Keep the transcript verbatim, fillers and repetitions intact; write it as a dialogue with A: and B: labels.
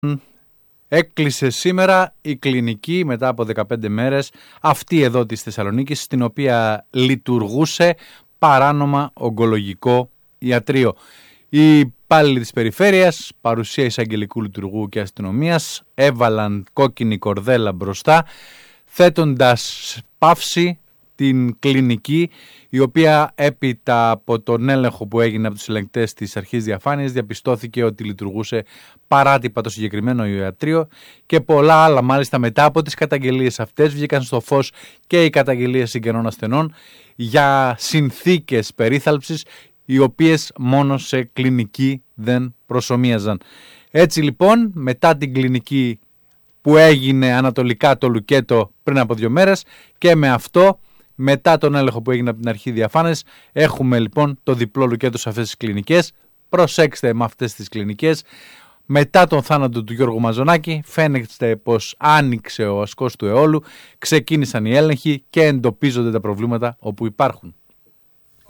A: Έκλεισε σήμερα η κλινική μετά από δεκαπέντε μέρες, αυτή εδώ της Θεσσαλονίκης, στην οποία λειτουργούσε παράνομα ογκολογικό ιατρείο. Οι υπάλληλοι της περιφέρειας, παρουσία εισαγγελικού λειτουργού και αστυνομίας, έβαλαν κόκκινη κορδέλα μπροστά, θέτοντας παύση την κλινική, η οποία έπειτα από τον έλεγχο που έγινε από τους ελεγκτές της αρχής διαφάνειας διαπιστώθηκε ότι λειτουργούσε παράτυπα το συγκεκριμένο ιατρείο, και πολλά άλλα. Μάλιστα, μετά από τις καταγγελίες αυτές βγήκαν στο φως και οι καταγγελίες συγγενών ασθενών για συνθήκες περίθαλψης, οι οποίες μόνο σε κλινική δεν προσομοίαζαν. Έτσι λοιπόν, μετά την κλινική που έγινε ανατολικά το Λουκέτο πριν από δύο μέρες, και με αυτό, μετά τον έλεγχο που έγινε από την αρχή διαφάνειας, έχουμε λοιπόν το διπλό Λουκέτο σε αυτές τις κλινικές. Προσέξτε με αυτές τις κλινικές. Μετά τον θάνατο του Γιώργου Μαζονάκη, φαίνεται πως άνοιξε ο ασκός του αιώλου, ξεκίνησαν οι έλεγχοι και εντοπίζονται τα προβλήματα όπου υπάρχουν.